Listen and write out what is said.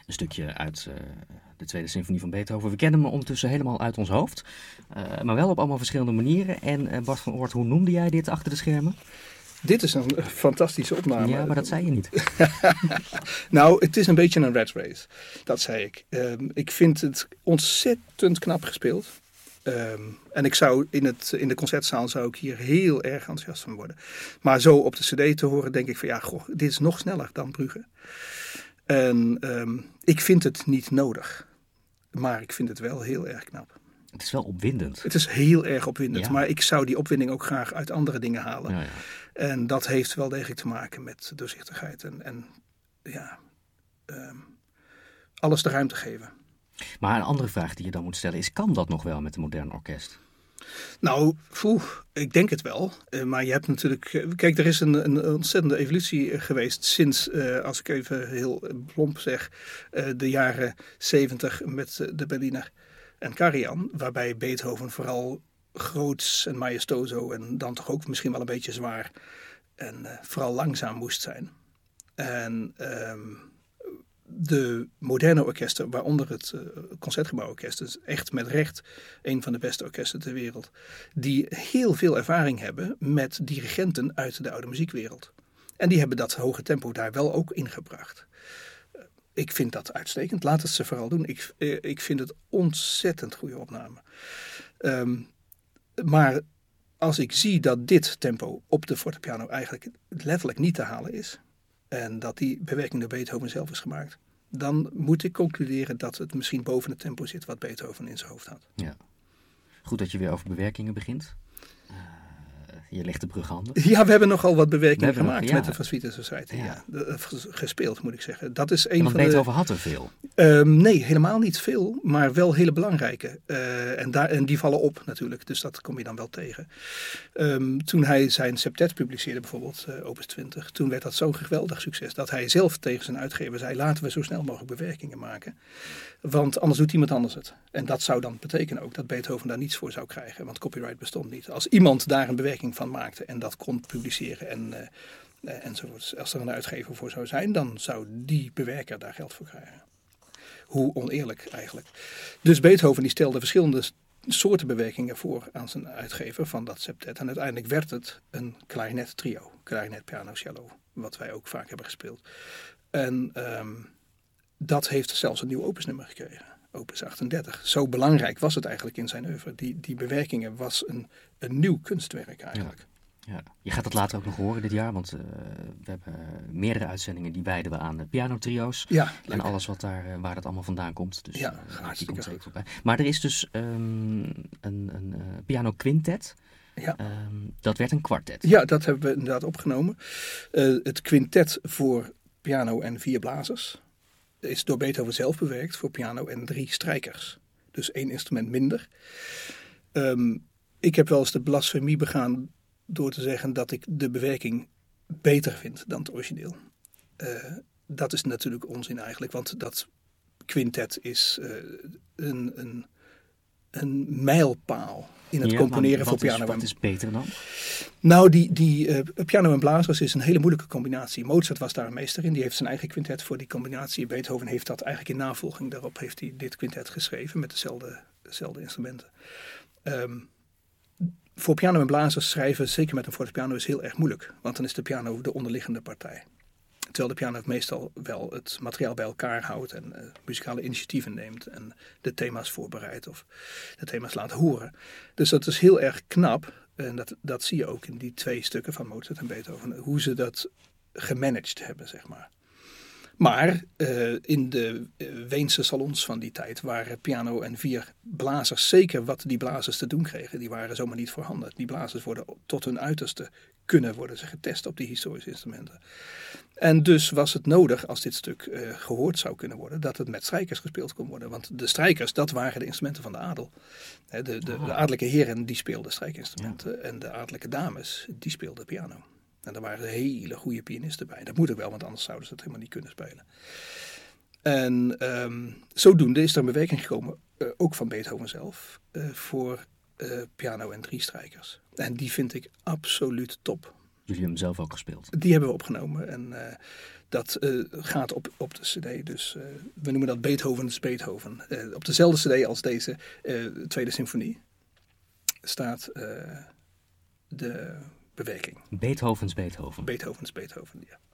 Een stukje uit de Tweede Symfonie van Beethoven. We kennen hem ondertussen helemaal uit ons hoofd. Maar wel op allemaal verschillende manieren. En Bart van Oort, hoe noemde jij dit achter de schermen? Dit is een fantastische opname. Ja, maar dat zei je niet. Nou, het is een beetje een rat race. Dat zei ik. Ik vind het ontzettend knap gespeeld. En ik zou in de concertzaal zou ik hier heel erg enthousiast van worden. Maar zo op de cd te horen denk ik van dit is nog sneller dan Brugge. En ik vind het niet nodig. Maar ik vind het wel heel erg knap. Het is wel opwindend. Het is heel erg opwindend. Ja. Maar ik zou die opwinding ook graag uit andere dingen halen. Ja. En dat heeft wel degelijk te maken met doorzichtigheid. Alles de ruimte geven. Maar een andere vraag die je dan moet stellen is, kan dat nog wel met een modern orkest? Nou, ik denk het wel. Maar je hebt natuurlijk... Kijk, er is een ontzettende evolutie geweest sinds, als ik even heel plomp zeg, de jaren 70 met de Berliner en Karajan. Waarbij Beethoven vooral groots en majestoso en dan toch ook misschien wel een beetje zwaar en vooral langzaam moest zijn. En de moderne orkesten, waaronder het Concertgebouworkest, is echt met recht een van de beste orkesten ter wereld, die heel veel ervaring hebben met dirigenten uit de oude muziekwereld. En die hebben dat hoge tempo daar wel ook ingebracht. Ik vind dat uitstekend. Laat het ze vooral doen. Ik vind het ontzettend goede opname. Maar als ik zie dat dit tempo op de fortepiano eigenlijk letterlijk niet te halen is, en dat die bewerking door Beethoven zelf is gemaakt, dan moet ik concluderen dat het misschien boven het tempo zit wat Beethoven in zijn hoofd had. Ja. Goed dat je weer over bewerkingen begint. Je legt de brug handen. Ja, we hebben nogal wat bewerkingen gemaakt ja. met de Van Swieten Society. Ja. Gespeeld, moet ik zeggen. Dat is Want Beethoven had er veel. Nee, helemaal niet veel, maar wel hele belangrijke. En die vallen op natuurlijk, dus dat kom je dan wel tegen. Toen hij zijn septet publiceerde, bijvoorbeeld Opus 20, toen werd dat zo'n geweldig succes dat hij zelf tegen zijn uitgever zei, laten we zo snel mogelijk bewerkingen maken. Want anders doet iemand anders het. En dat zou dan betekenen ook dat Beethoven daar niets voor zou krijgen, want copyright bestond niet. Als iemand daar een bewerking van maakte en dat kon publiceren enzovoort, als er een uitgever voor zou zijn, dan zou die bewerker daar geld voor krijgen. Hoe oneerlijk eigenlijk. Dus Beethoven die stelde verschillende soorten bewerkingen voor aan zijn uitgever van dat septet. En uiteindelijk werd het een klarinet trio. Klarinet, piano, cello. Wat wij ook vaak hebben gespeeld. En dat heeft zelfs een nieuw opusnummer gekregen. Opus 38. Zo belangrijk was het eigenlijk in zijn oeuvre. Die bewerkingen was een nieuw kunstwerk eigenlijk. Ja. Ja. Je gaat het later ook nog horen dit jaar, want we hebben meerdere uitzendingen die wijden we aan pianotrio's. Ja, en alles waar dat allemaal vandaan komt. Dus ja, die komt zeker voorbij. Maar er is dus een piano quintet. Ja. Dat werd een kwartet. Ja, dat hebben we inderdaad opgenomen. Het quintet voor piano en 4 blazers is door Beethoven zelf bewerkt voor piano en 3 strijkers. Dus 1 instrument minder. Ik heb wel eens de blasfemie begaan door te zeggen dat ik de bewerking beter vind dan het origineel. Dat is natuurlijk onzin eigenlijk, want dat quintet is een mijlpaal in het componeren voor piano. Wat is beter dan? Nou, die piano en blazers is een hele moeilijke combinatie. Mozart was daar een meester in. Die heeft zijn eigen quintet voor die combinatie. Beethoven heeft dat eigenlijk in navolging daarop heeft hij dit quintet geschreven met dezelfde instrumenten. Voor piano en blazers schrijven, zeker met een fortepiano, is heel erg moeilijk. Want dan is de piano de onderliggende partij. Terwijl de piano meestal wel het materiaal bij elkaar houdt en muzikale initiatieven neemt en de thema's voorbereidt of de thema's laat horen. Dus dat is heel erg knap en dat zie je ook in die 2 stukken van Mozart en Beethoven, hoe ze dat gemanaged hebben, zeg maar. Maar in de Weense salons van die tijd waren piano en 4 blazers, zeker wat die blazers te doen kregen, die waren zomaar niet voorhanden. Die blazers worden tot hun uiterste kunnen worden getest op die historische instrumenten. En dus was het nodig, als dit stuk gehoord zou kunnen worden, dat het met strijkers gespeeld kon worden. Want de strijkers, dat waren de instrumenten van de adel. De adellijke heren, die speelden strijkinstrumenten. En de adellijke dames, die speelden piano. En daar waren hele goede pianisten bij. Dat moet ook wel, want anders zouden ze het helemaal niet kunnen spelen. En zodoende is er een bewerking gekomen, ook van Beethoven zelf, voor piano en 3 strijkers. En die vind ik absoluut top. Jullie hebben hem zelf ook gespeeld. Die hebben we opgenomen en dat gaat op de cd. Dus we noemen dat Beethoven's Beethoven. Op dezelfde cd als deze tweede symfonie staat de bewerking. Beethoven's Beethoven. Beethoven's Beethoven, ja.